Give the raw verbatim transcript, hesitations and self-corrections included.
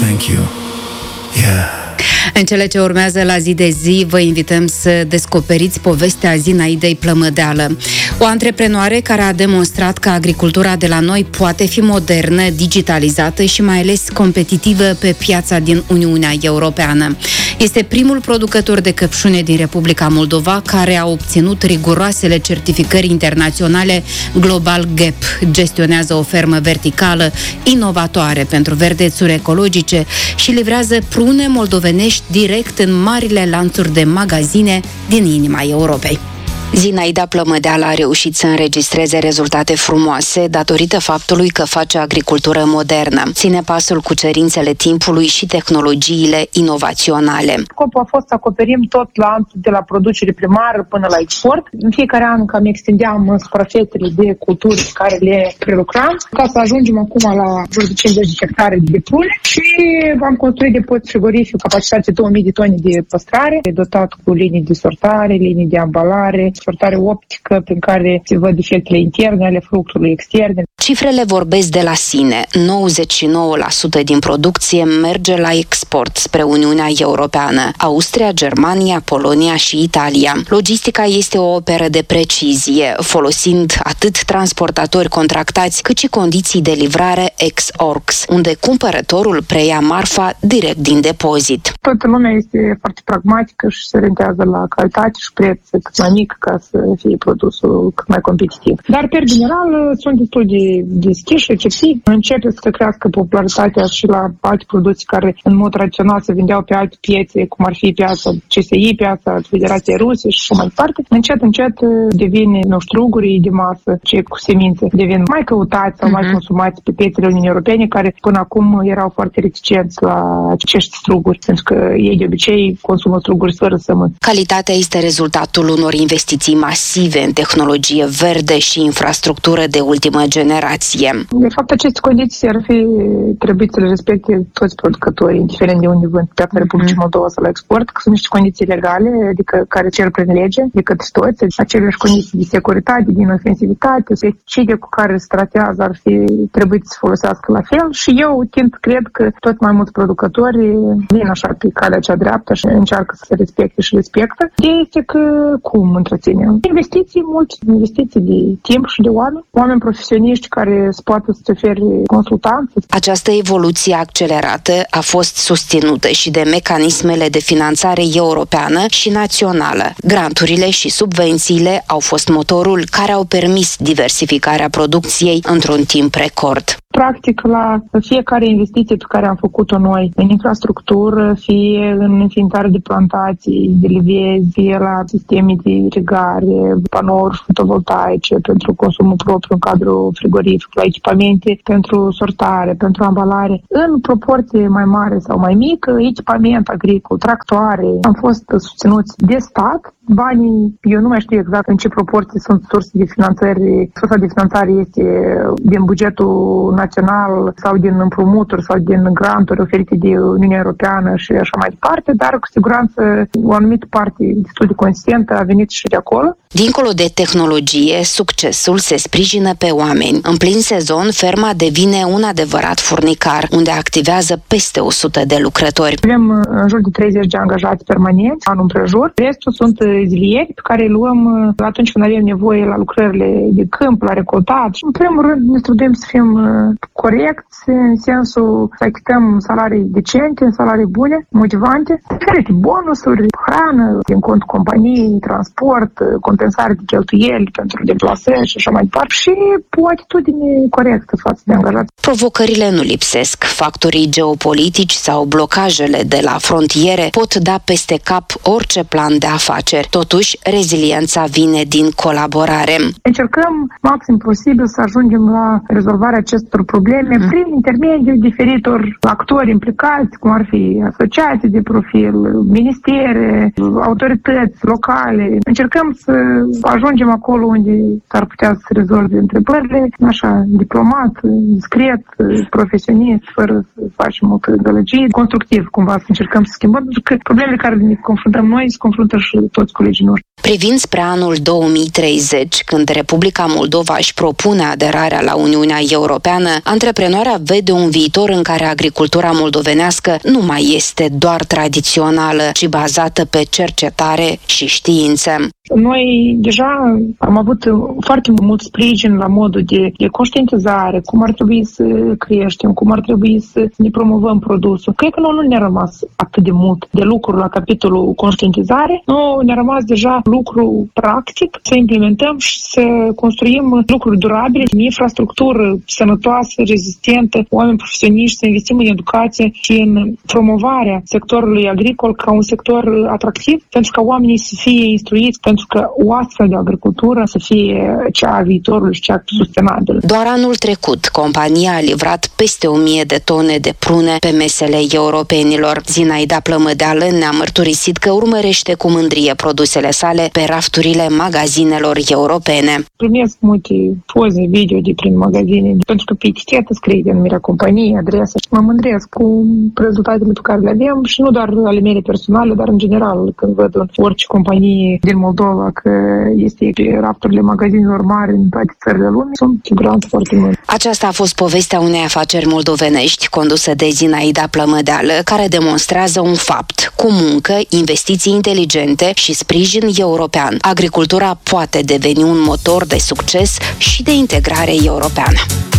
thank you. Yeah. În cele ce urmează la Zi de Zi, vă invităm să descoperiți povestea Zinaidei Plămădeală, o antreprenoare care a demonstrat că agricultura de la noi poate fi modernă, digitalizată și mai ales competitivă pe piața din Uniunea Europeană. Este primul producător de căpșune din Republica Moldova care a obținut riguroasele certificări internaționale Global Gap. Gestionează o fermă verticală inovatoare pentru verdețuri ecologice și livrează prune moldovenești direct în marile lanțuri de magazine din inima Europei. Zinaida Plămădeală a reușit să înregistreze rezultate frumoase datorită faptului că face agricultură modernă, ține pasul cu cerințele timpului și tehnologiile inovaționale. Scopul a fost să acoperim tot lanțul de la producere primară până la export. În fiecare an cam extindeam suprafețele de culturi care le prelucram, ca să ajungem acum la jur de cincizeci de hectare de prune și am construit depozit frigorific, capacitate două mii de tone de păstrare, dotat cu linii de sortare, linii de ambalare, sortare optică prin care se văd defectele interne ale fructului externe. Cifrele vorbesc de la sine. nouăzeci și nouă la sută din producție merge la export spre Uniunea Europeană, Austria, Germania, Polonia și Italia. Logistica este o operă de precizie, folosind atât transportatori contractați, cât și condiții de livrare ex-orx, unde cumpărătorul preia marfa direct din depozit. Toată lumea este foarte pragmatică și se orientează la calitate și preț cât mai mic ca să fie produsul cât mai competitiv. Dar, per general, sunt destul de deschiși, receptivi. Începe să crească popularitatea și la alte produse care în mod tradițional se vindeau pe alte piețe, cum ar fi piața C S I, piața Federației Ruse și așa mai departe. Încet, încet devine, nu, strugurii de masă, cei cu semințe, devin mai căutați sau mai uh-huh. consumați pe piețele Uniunii Europene, care până acum erau foarte reticenți la acești struguri, pentru că ei de obicei consumă struguri fără sămânță. Calitatea este rezultatul unor investiții masive în tehnologie verde și infrastructură de ultimă generație. De fapt, aceste condiții ar fi trebuit să le respecte toți producătorii, indiferent de unde vând piața Republicii Moldova sau la export, că sunt niște condiții legale, adică care cer prin lege de către toți, aceleași condiții de securitate, din ofensivitate, pesticide cu care se tratează ar fi trebuit să folosească la fel și eu tind cred că tot mai mulți producători vin așa pe calea cea dreaptă și încearcă să se respecte și respectă. Ideea este că cum întreținem? Investiții mulți, investiții de timp și de oameni, oameni profesioniști care se poate să ofere consultanță. Această evoluție accelerată a fost susținută și de mecanismele de finanțare europeană și națională. Granturile și subvențiile au fost motorul care au permis diversificarea producției într-un timp record. Practic, la fiecare investiție pe care am făcut-o noi în infrastructură, fie în înființare de plantații, de livezi, fie la sisteme de irigare, panouri fotovoltaice pentru consumul propriu în cadrul frigorific, la echipamente pentru sortare, pentru ambalare, în proporție mai mare sau mai mică, echipament agricol, tractoare, am fost susținuți de stat. Banii, eu nu mai știu exact în ce proporție sunt surse de finanțări. Sursa de finanțare este din bugetul național sau din împrumuturi sau din granturi oferite de Uniunea Europeană și așa mai departe, dar cu siguranță o anumită parte destul de consistentă a venit și de acolo. Dincolo de tehnologie, succesul se sprijină pe oameni. În plin sezon, ferma devine un adevărat furnicar, unde activează peste o sută de lucrători. Avem în jur de treizeci de angajați permanenți, anul împrejur. Restul sunt zilieri pe care îi luăm atunci când avem nevoie la lucrările de câmp, la recoltat. Și, în primul rând, ne străduim să fim corecți, în sensul să achităm salarii decente, salarii bune, motivante, diferite bonusuri, hrană, din cont companiei, transport, compensare de cheltuieli pentru deplasări și așa mai departe și o atitudine corectă față de angajați. Provocările nu lipsesc. Factorii geopolitici sau blocajele de la frontiere pot da peste cap orice plan de afaceri. Totuși, reziliența vine din colaborare. Încercăm maxim posibil să ajungem la rezolvarea acestor probleme mm. prin intermediul diferitor actori implicați, cum ar fi asociații de profil, ministere, autorități locale. Încercăm să ajungem acolo unde s-ar putea să se rezolve întrebările, așa, diplomat, discret, profesionist, fără să facem multă gălăgie, constructiv, cumva, să încercăm să schimbăm, pentru că problemele care ne confruntăm noi se confruntă și toți colegii noștri. Privind spre anul două mii treizeci, când Republica Moldova își propune aderarea la Uniunea Europeană, antreprenoarea vede un viitor în care agricultura moldovenească nu mai este doar tradițională, ci bazată pe cercetare și știință. Noi deja am avut foarte mult sprijin la modul de, de conștientizare, cum ar trebui să creștem, cum ar trebui să ne promovăm produsul. Cred că nu, nu ne-a rămas atât de mult de lucru la capitolul conștientizare, nu ne-a rămas deja lucru practic, să implementăm și să construim lucruri durabile, infrastructură sănătoasă, rezistentă, oameni profesioniști, să investim în educație și în promovarea sectorului agricol ca un sector atractiv, pentru ca oamenii să fie instruiți, pentru că o astfel de agricultură să fie cea a viitorului și cea sustenabilă. Doar anul trecut, compania a livrat peste o mie de tone de prune pe mesele europenilor. Zinaida Plămădeală ne-a mărturisit că urmărește cu mândrie produsele sale pe rafturile magazinelor europene. Primesc multe poze, video de prin magazine, pentru că pe etichetă scrie denumirea companiei, adresa. Mă mândresc cu rezultatele pe care le avem și nu doar ale mele personale, dar în general, când văd orice companie din Moldova că este pe rafturile magazinelor mari în toate țările lumii, sunt siguranță foarte mult. Aceasta a fost povestea unei afaceri moldovenești condusă de Zinaida Plămădeală, care demonstrează un fapt. Cu muncă, investiții inteligente și sprijin european, agricultura poate deveni un motor de succes și de integrare europeană.